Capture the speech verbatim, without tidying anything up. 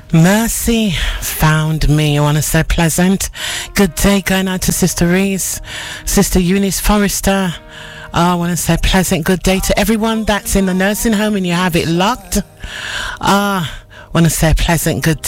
Mercy found me. I want to say pleasant good day going out to Sister Reese, Sister Eunice Forrester. I want to say pleasant good day to everyone that's in the nursing home and you have it locked. Ah, I want to say pleasant good day.